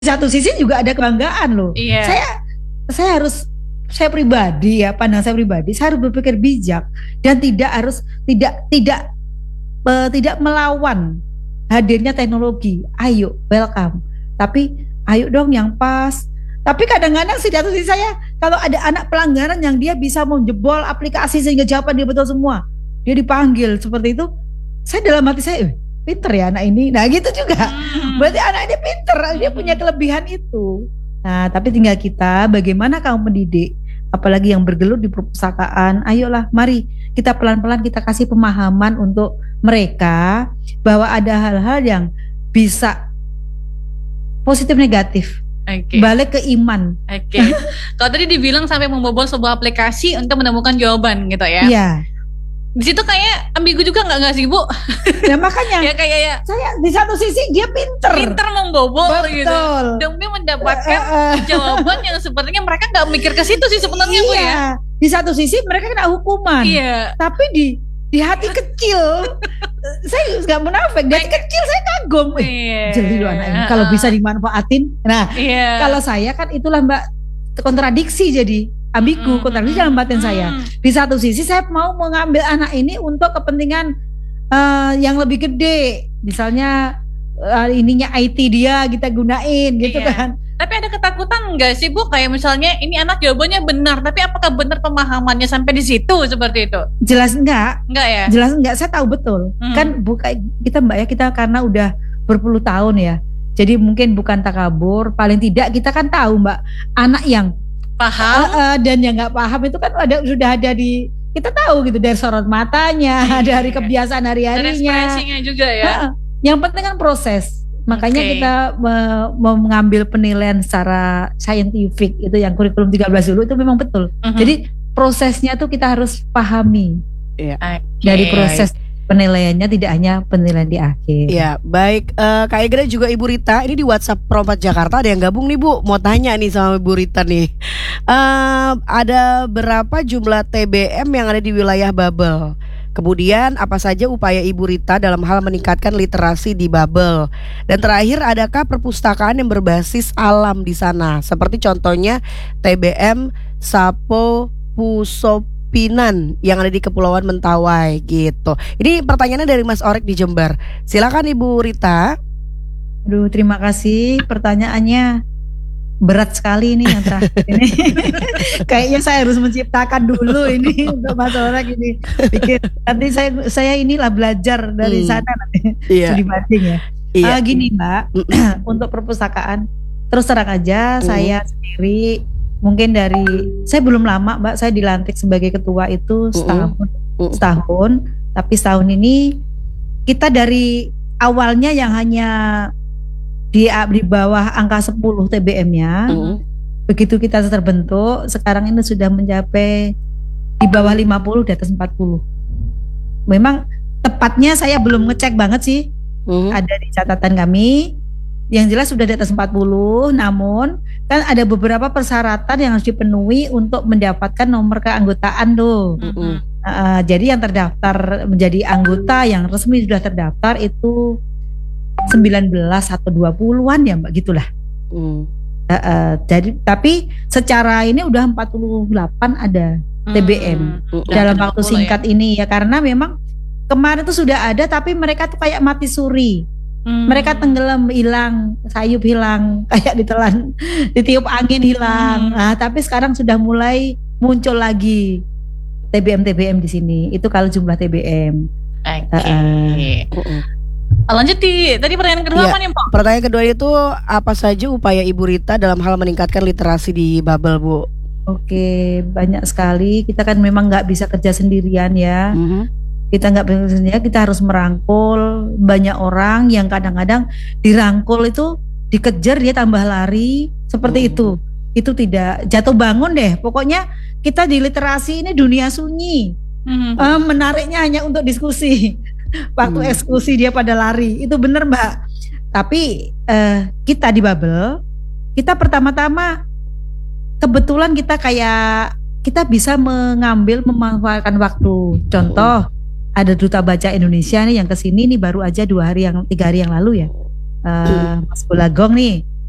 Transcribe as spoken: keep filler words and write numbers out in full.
satu sisi juga ada kebanggaan loh. Iya. Saya saya harus saya pribadi ya, pandang saya pribadi, saya harus berpikir bijak dan tidak harus tidak tidak uh, tidak melawan hadirnya teknologi. Ayo welcome. Tapi ayo dong yang pas. Tapi kadang-kadang sih satu sisi saya kalau ada anak pelanggaran yang dia bisa menjebol aplikasi sehingga jawaban dia betul semua, dia dipanggil seperti itu, saya dalam hati saya, eh, pinter ya anak ini. Nah gitu juga. Hmm. Berarti anak ini pinter, dia punya kelebihan itu. Nah tapi tinggal kita bagaimana kamu mendidik, apalagi yang bergelut di perpustakaan. Ayolah mari kita pelan-pelan kita kasih pemahaman untuk mereka bahwa ada hal-hal yang bisa positif negatif. Okay. Balik ke iman. Oke. Okay. Kalau tadi dibilang sampai membobol sebuah aplikasi untuk menemukan jawaban gitu ya. Iya. Di situ kayak ambigu juga nggak nggak sih Bu? Ya makanya. Ya kayak ya. Saya di satu sisi dia pinter. Pinter membobol. Betul. Gitu. Demi mendapatkan uh, uh, jawaban yang sepertinya mereka nggak mikir ke situ sih sebenarnya iya. Bu ya. Di satu sisi mereka kena hukuman. Iya. Tapi di di hati kecil saya nggak munafik, di hati kecil saya kagum. Eh, iya. Jeli loh anak ini. Kalau bisa dimanfaatin. Nah, iya. Kalau saya kan itulah Mbak kontradiksi jadi. Ambigu, hmm, kontradiksi dalam batin hmm. saya. Di satu sisi saya mau mengambil anak ini untuk kepentingan uh, yang lebih gede. Misalnya uh, ininya I T dia kita gunain gitu iya. kan. Tapi ada ketakutan enggak sih Bu? Kayak misalnya ini anak jawabannya benar, tapi apakah benar pemahamannya sampai di situ seperti itu? Jelas enggak. Enggak ya? Jelas enggak, saya tahu betul. Hmm. Kan bukan kita Mbak ya, kita karena udah berpuluh tahun ya. Jadi mungkin bukan takabur, paling tidak kita kan tahu Mbak, anak yang paham uh, uh, dan yang nggak paham itu kan ada sudah ada di kita tahu gitu dari sorot matanya, dari kebiasaan hari-harinya, dari ekspresinya juga ya. Uh, yang penting kan proses. Makanya okay. kita me- mengambil penilaian secara saintifik itu yang kurikulum tiga belas dulu itu memang betul. Uh-huh. Jadi prosesnya tuh kita harus pahami. Yeah. Okay. Dari proses penilaiannya tidak hanya penilaian di akhir. Ya, baik uh, Kak Ega dan juga Ibu Rita. Ini di WhatsApp Pro empat Jakarta ada yang gabung nih Bu. Mau tanya nih sama Ibu Rita nih. Uh, ada berapa jumlah T B M yang ada di wilayah Babel? Kemudian apa saja upaya Ibu Rita dalam hal meningkatkan literasi di Babel? Dan terakhir, adakah perpustakaan yang berbasis alam di sana? Seperti contohnya T B M Sapo Pusop Pinan yang ada di Kepulauan Mentawai gitu. Ini pertanyaannya dari Mas Orek di Jember. Silakan Ibu Rita. Aduh, terima kasih. Pertanyaannya berat sekali ini yang terakhir ini. Kayaknya saya harus menciptakan dulu ini untuk Mas Orek ini. Pikir nanti saya saya inilah belajar dari hmm. sana nanti. Iya. Studi banding ya. Iya. Uh, gini Mbak, untuk perpustakaan terus terang aja hmm. saya sendiri mungkin dari saya belum lama Mbak, saya dilantik sebagai ketua itu setahun, uh-uh. setahun. Tapi setahun ini kita dari awalnya yang hanya di, di bawah angka sepuluh T B M-nya, uh-uh. begitu kita terbentuk, sekarang ini sudah mencapai di bawah lima puluh, di atas empat puluh. Memang tepatnya saya belum ngecek banget sih, uh-uh. ada di catatan kami. Yang jelas sudah di atas empat puluh, namun kan ada beberapa persyaratan yang harus dipenuhi untuk mendapatkan nomor keanggotaan tuh. Mm-hmm. Uh, jadi yang terdaftar menjadi anggota yang resmi sudah terdaftar itu sembilan belas atau dua puluhan ya Mbak, gitulah. Mm. Uh, uh, jadi tapi secara ini udah empat puluh delapan ada T B M mm. dalam waktu singkat ya. Ini ya, karena memang kemarin tuh sudah ada tapi mereka tuh kayak mati suri. Hmm. Mereka tenggelam, hilang, sayup hilang, kayak ditelan, ditiup angin hilang. Hmm. Nah, tapi sekarang sudah mulai muncul lagi T B M T B M di sini. Itu kalau jumlah T B M. Oke. Okay. Uh, uh. Lanjut di tadi pertanyaan kedua ya, apa nih Pak? Pertanyaan kedua itu apa saja upaya Ibu Rita dalam hal meningkatkan literasi di Babel Bu? Oke, banyak sekali. Kita kan memang nggak bisa kerja sendirian ya. Mm-hmm. Kita nggak bisa, kita harus merangkul banyak orang yang kadang-kadang dirangkul itu dikejar dia tambah lari seperti hmm. itu. Itu tidak jatuh bangun deh. Pokoknya kita di literasi ini dunia sunyi. Hmm. Uh, menariknya hanya untuk diskusi. Waktu hmm. eksekusi dia pada lari. Itu benar Mbak. Tapi uh, kita di Babel, kita pertama-tama kebetulan kita kayak kita bisa mengambil memanfaatkan waktu. Contoh, ada Duta Baca Indonesia nih yang kesini nih baru aja dua hari yang tiga hari yang lalu ya, uh, Mas Bulagong nih